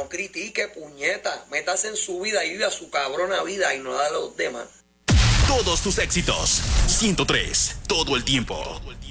no critique, puñeta. Métase en su vida y vive a su cabrona vida y no da a los demás. Todos tus éxitos. 103, todo el tiempo.